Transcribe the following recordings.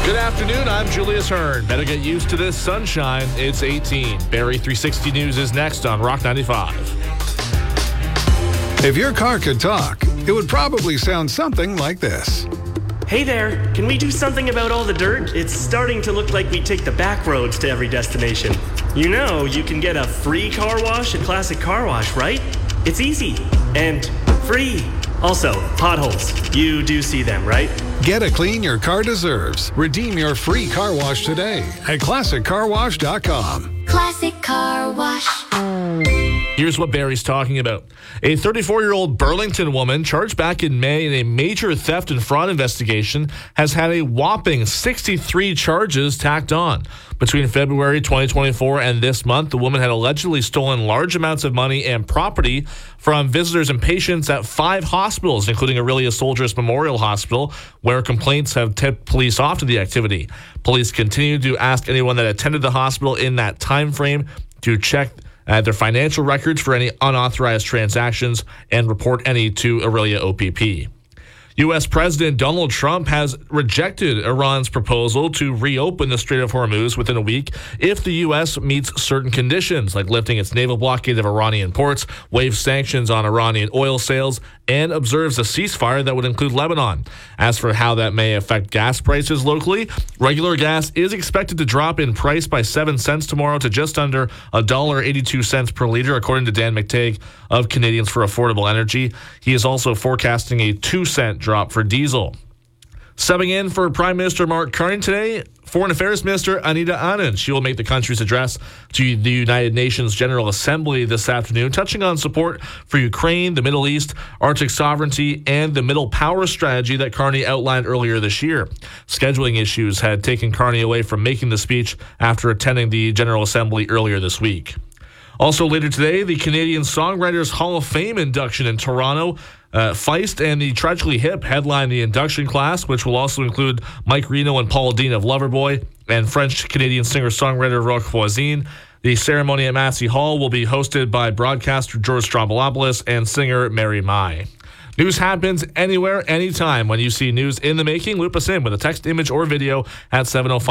Good afternoon, I'm Julius Hearn. Better get used to this sunshine. It's 18. Barrie 360 News is next on Rock 95. If your car could talk, it would probably sound something like this. Hey there, can we do something about all the dirt? It's starting to look like we take the back roads to every destination. You know, you can get a free car wash at Classic Car Wash, right? It's easy and free. Also, potholes. You do see them, right? Get a clean your car deserves. Redeem your free car wash today at ClassicCarWash.com. Classic Car Wash. Here's what Barrie's talking about. A 34-year-old Burlington woman charged back in May in a major theft and fraud investigation has had a whopping 63 charges tacked on. Between February 2024 and this month, the woman had allegedly stolen large amounts of money and property from visitors and patients at 5 hospitals, including Orillia Soldiers Memorial Hospital, where complaints have tipped police off to the activity. Police continue to ask anyone that attended the hospital in that time frame to check their financial records for any unauthorized transactions and report any to Orillia OPP. U.S. President Donald Trump has rejected Iran's proposal to reopen the Strait of Hormuz within a week if the U.S. meets certain conditions, like lifting its naval blockade of Iranian ports, waives sanctions on Iranian oil sales, and observes a ceasefire that would include Lebanon. As for how that may affect gas prices locally, regular gas is expected to drop in price by 7 cents tomorrow to just under $1.82 per liter, according to Dan McTague of Canadians for Affordable Energy. He is also forecasting a 2-cent drop for diesel. Subbing in for Prime Minister Mark Carney today, Foreign Affairs Minister Anita Anand. She will make the country's address to the United Nations General Assembly this afternoon, touching on support for Ukraine, the Middle East, Arctic sovereignty, and the Middle Power strategy that Carney outlined earlier this year. Scheduling issues had taken Carney away from making the speech after attending the General Assembly earlier this week. Also later today, the Canadian Songwriters Hall of Fame induction in Toronto. Feist and the Tragically Hip headline the induction class, which will also include Mike Reno and Paul Dean of Loverboy and French-Canadian singer-songwriter Roch Voisine. The ceremony at Massey Hall will be hosted by broadcaster George Stroumboulopoulos and singer Mary Mai. News happens anywhere, anytime. When you see news in the making, loop us in with a text, image, or video at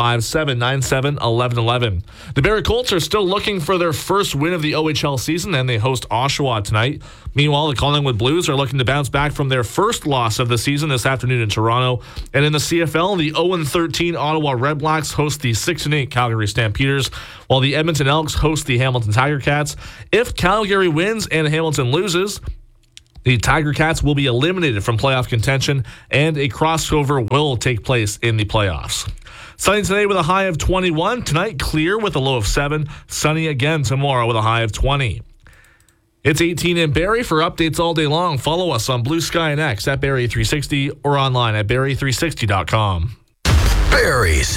705-797-1111. The Barrie Colts are still looking for their first win of the OHL season, and they host Oshawa tonight. Meanwhile, the Collingwood Blues are looking to bounce back from their first loss of the season this afternoon in Toronto. And in the CFL, the 0-13 Ottawa Redblacks host the 6-8 Calgary Stampeders, while the Edmonton Elks host the Hamilton Tiger Cats. If Calgary wins and Hamilton loses, the Tiger Cats will be eliminated from playoff contention, and a crossover will take place in the playoffs. Sunny today with a high of 21. Tonight, clear with a low of 7. Sunny again tomorrow with a high of 20. It's 18 in Barrie. For updates all day long, follow us on Blue Sky and X at Barrie 360 or online at Barrie360.com. Barrie's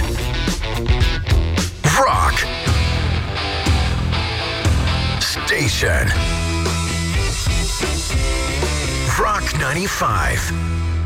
Rock Station. Rock 95.